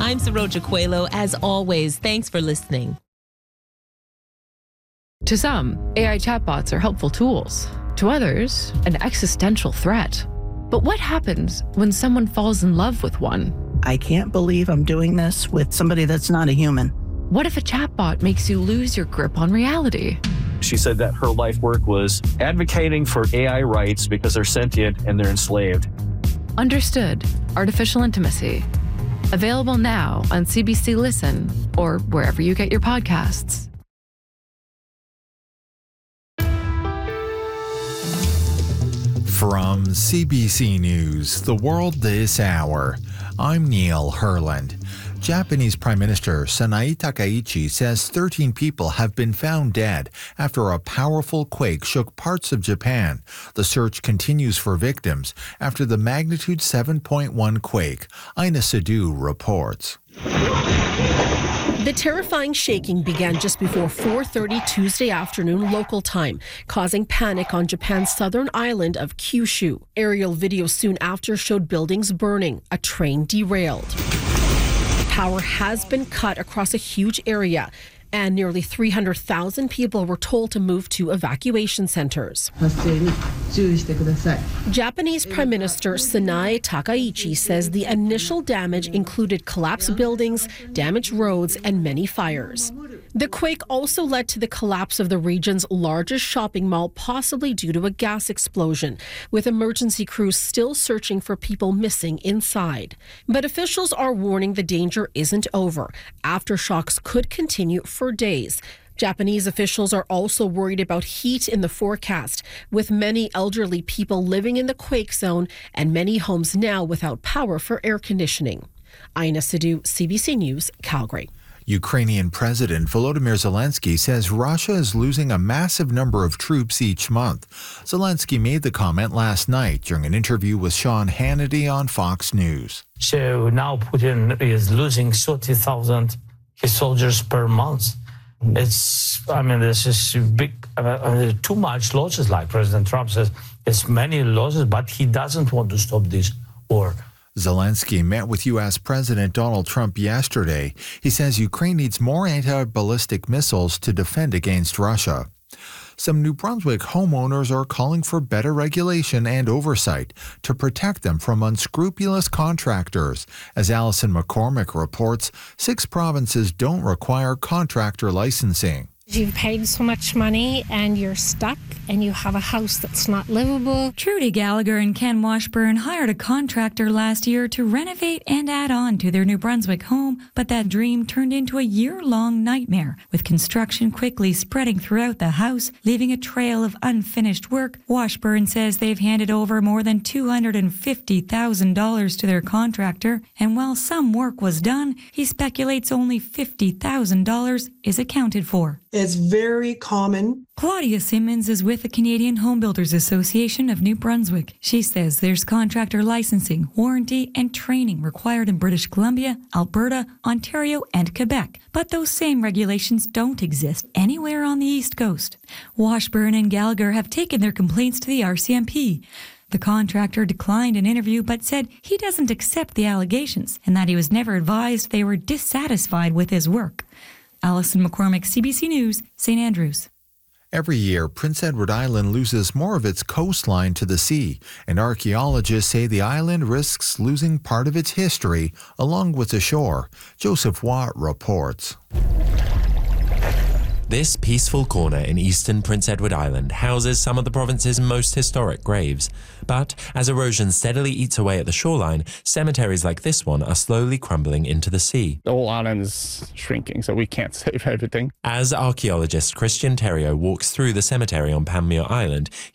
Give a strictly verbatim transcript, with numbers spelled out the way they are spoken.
I'm Saroja Coelho. As always, thanks for listening. To some, A I chatbots are helpful tools. To others, an existential threat. But what happens when someone falls in love with one? I can't believe I'm doing this with somebody that's not a human. What if a chatbot makes you lose your grip on reality? She said that her life work was advocating for A I rights because they're sentient and they're enslaved. Understood. Artificial Intimacy. Available now on C B C Listen or wherever you get your podcasts. From C B C News, The World This Hour, I'm Neil Herland. Japanese Prime Minister Sanae Takaichi says thirteen people have been found dead after a powerful quake shook parts of Japan. The search continues for victims after the magnitude seven point one quake. Ina Sidhu reports. The terrifying shaking began just before four thirty Tuesday afternoon local time, causing panic on Japan's southern island of Kyushu. Aerial video soon after showed buildings burning, a train derailed. Power has been cut across a huge area, and nearly three hundred thousand people were told to move to evacuation centers. Japanese Prime Minister Sanae Takaichi says the initial damage included collapsed buildings, damaged roads, and many fires. The quake also led to the collapse of the region's largest shopping mall, possibly due to a gas explosion, with emergency crews still searching for people missing inside. But officials are warning the danger isn't over. Aftershocks could continue for days. Japanese officials are also worried about heat in the forecast, with many elderly people living in the quake zone and many homes now without power for air conditioning. Ina Sidhu, C B C News, Calgary. Ukrainian President Volodymyr Zelensky says Russia is losing a massive number of troops each month. Zelensky made the comment last night during an interview with Sean Hannity on Fox News. So now Putin is losing thirty thousand his soldiers per month. It's, I mean, this is big, uh, too much losses, like President Trump says. It's many losses, but he doesn't want to stop this war. Zelensky met with U S President Donald Trump yesterday. He says Ukraine needs more anti-ballistic missiles to defend against Russia. Some New Brunswick homeowners are calling for better regulation and oversight to protect them from unscrupulous contractors. As Alison McCormick reports, six provinces don't require contractor licensing. You've paid so much money and you're stuck and you have a house that's not livable. Trudy Gallagher and Ken Washburn hired a contractor last year to renovate and add on to their New Brunswick home, but that dream turned into a year-long nightmare, with construction quickly spreading throughout the house, leaving a trail of unfinished work. Washburn says they've handed over more than two hundred fifty thousand dollars to their contractor, and while some work was done, he speculates only fifty thousand dollars is accounted for. It's very common. Claudia Simmons is with the Canadian Home Builders Association of New Brunswick. She says there's contractor licensing, warranty, and training required in British Columbia, Alberta, Ontario, and Quebec. But those same regulations don't exist anywhere on the East Coast. Washburn and Gallagher have taken their complaints to the R C M P. The contractor declined an interview but said he doesn't accept the allegations and that he was never advised they were dissatisfied with his work. Alison McCormick, C B C News, Saint Andrews. Every year, Prince Edward Island loses more of its coastline to the sea, and archaeologists say the island risks losing part of its history along with the shore. Joseph Watt reports. This peaceful corner in eastern Prince Edward Island houses some of the province's most historic graves. But as erosion steadily eats away at the shoreline, cemeteries like this one are slowly crumbling into the sea. The whole island is shrinking, so we can't save everything. As archaeologist Christian Theriault walks through the cemetery on Panmure Island,